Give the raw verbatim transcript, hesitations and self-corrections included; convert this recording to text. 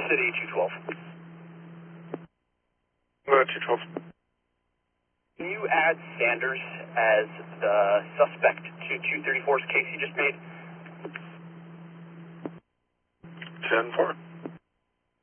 City two twelve. Uh, two twelve. Can you add Sanders as the suspect to two thirty-four's case you just made? ten four.